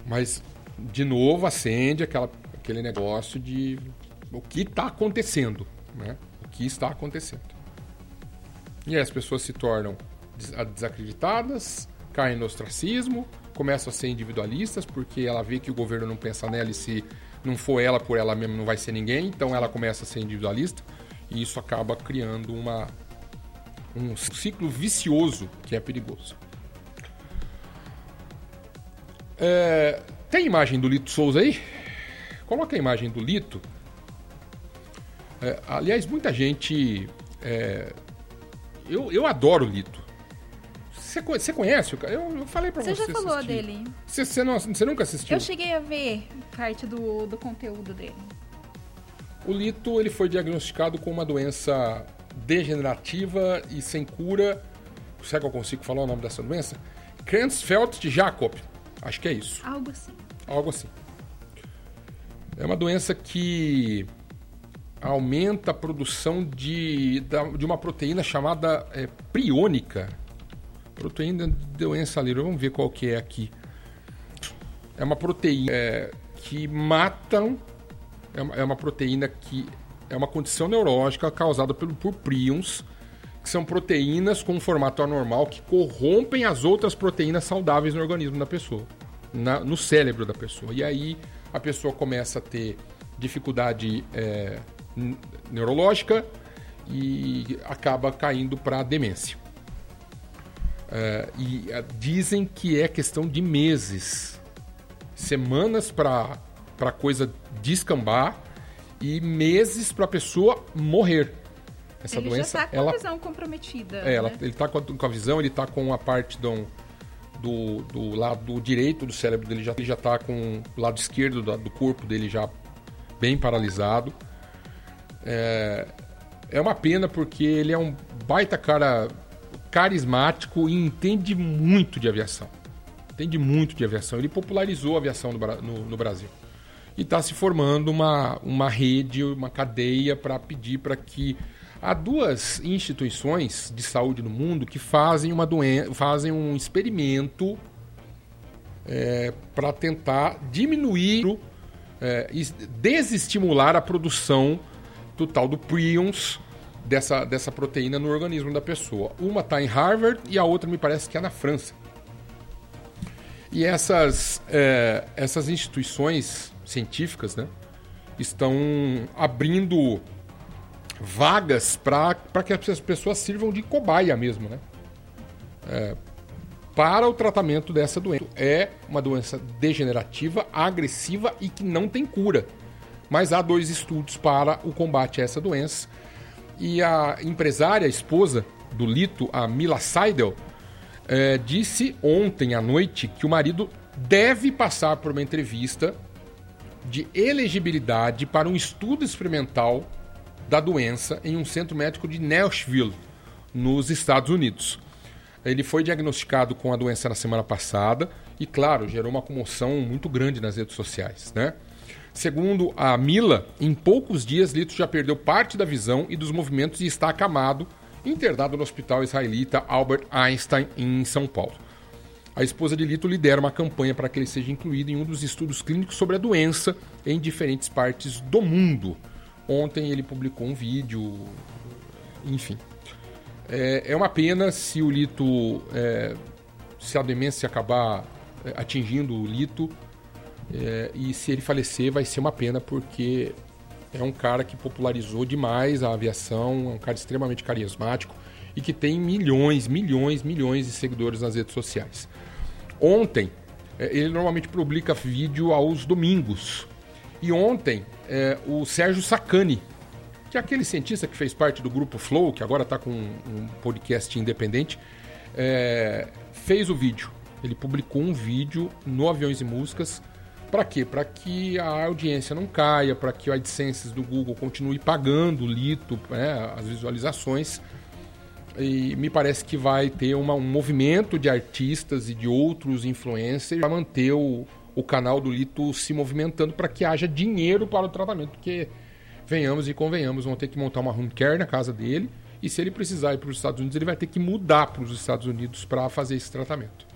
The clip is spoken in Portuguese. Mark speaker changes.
Speaker 1: Mas, de novo, acende aquele negócio de o que está acontecendo, né? O que está acontecendo. E aí as pessoas se tornam desacreditadas, caem no ostracismo, começam a ser individualistas, porque ela vê que o governo não pensa nela e se não for ela por ela mesma não vai ser ninguém, então ela começa a ser individualista e isso acaba criando um ciclo vicioso que é perigoso. Tem imagem do Lito Souza aí? Coloca a imagem do Lito. Aliás, muita gente... Eu adoro o Lito. Você conhece? Eu falei pra você.
Speaker 2: Você já falou dele.
Speaker 1: Você nunca assistiu?
Speaker 2: Eu cheguei a ver parte do conteúdo dele.
Speaker 1: O Lito ele foi diagnosticado com uma doença degenerativa e sem cura. Será que eu consigo falar o nome dessa doença? Creutzfeldt-Jakob. Acho que é isso.
Speaker 2: Algo assim.
Speaker 1: Algo assim. É uma doença que aumenta a produção de uma proteína chamada priônica. Proteína de doença livre. Vamos ver qual que é aqui. É uma proteína que matam. É uma proteína que é uma condição neurológica causada por prions, que são proteínas com um formato anormal que corrompem as outras proteínas saudáveis no organismo da pessoa, no cérebro da pessoa. E aí a pessoa começa a ter dificuldade neurológica e acaba caindo para a demência. Dizem que é questão de meses, semanas para a coisa descambar e meses para a pessoa morrer. Essa
Speaker 2: ele
Speaker 1: doença,
Speaker 2: já está com a visão comprometida.
Speaker 1: Ele
Speaker 2: né?
Speaker 1: está com a visão, ele está com a parte do lado direito do cérebro dele, ele já está com o lado esquerdo do corpo dele já bem paralisado. É uma pena porque ele é um baita cara carismático e entende muito de aviação. Ele popularizou a aviação no Brasil. E está se formando uma rede, uma cadeia para pedir para que... Há duas instituições de saúde no mundo que fazem um experimento para tentar diminuir e desestimular a produção total do prions dessa proteína no organismo da pessoa. Uma está em Harvard e a outra me parece que é na França. E essas instituições científicas, né, estão abrindo vagas para que as pessoas sirvam de cobaia mesmo, né, para o tratamento dessa doença. É uma doença degenerativa, agressiva e que não tem cura. Mas há 2 estudos para o combate a essa doença. E a empresária, a esposa do Lito, a Mila Seidel, disse ontem à noite que o marido deve passar por uma entrevista de elegibilidade para um estudo experimental da doença em um centro médico de Nashville, nos Estados Unidos. Ele foi diagnosticado com a doença na semana passada e, claro, gerou uma comoção muito grande nas redes sociais, né? Segundo a Mila, em poucos dias, Lito já perdeu parte da visão e dos movimentos e está acamado, internado no hospital israelita Albert Einstein, em São Paulo. A esposa de Lito lidera uma campanha para que ele seja incluído em um dos estudos clínicos sobre a doença em diferentes partes do mundo. Ontem ele publicou um vídeo, enfim. É uma pena se o Lito, se a demência acabar atingindo o Lito, e se ele falecer vai ser uma pena porque é um cara que popularizou demais a aviação, é um cara extremamente carismático e que tem milhões de seguidores nas redes sociais. Ontem, ele normalmente publica vídeo aos domingos. E ontem, o Sérgio Sacani, que é aquele cientista que fez parte do grupo Flow, que agora está com um podcast independente, fez o vídeo. Ele publicou um vídeo no Aviões e Músicas. Para quê? Para que a audiência não caia, para que o AdSense do Google continue pagando o Lito, as visualizações. E me parece que vai ter um movimento de artistas e de outros influencers para manter o canal do Lito se movimentando para que haja dinheiro para o tratamento, porque venhamos e convenhamos, vão ter que montar uma home care na casa dele e se ele precisar ir para os Estados Unidos, ele vai ter que mudar para os Estados Unidos para fazer esse tratamento.